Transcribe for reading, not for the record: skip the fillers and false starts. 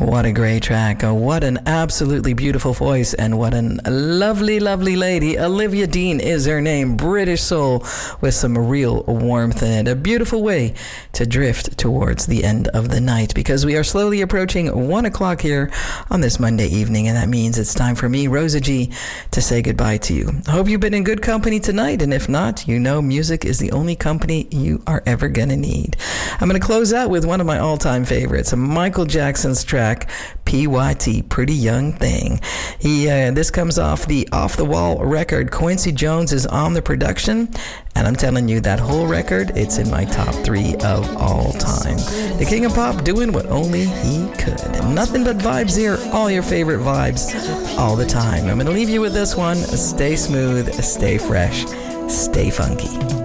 What a great track. What an absolutely beautiful voice, and what a lovely, lovely lady. Olivia Dean is her name. British soul with some real warmth in it. A beautiful way to drift towards the end of the night, because we are slowly approaching 1 o'clock here on this Monday evening, and that means it's time for me, Rosa G, to say goodbye to you. I hope you've been in good company tonight, and if not, you know music is the only company you are ever gonna need. I'm gonna close out with one of my all-time favorites, Michael Jackson's track PYT, Pretty Young Thing. This comes off the Off the Wall record. Quincy Jones is on the production, and I'm telling you, that whole record, it's in my top 3 of all time. The King of Pop doing what only he could. Nothing but vibes here, all your favorite vibes all the time. I'm gonna leave you with this one. Stay smooth, stay fresh, stay funky.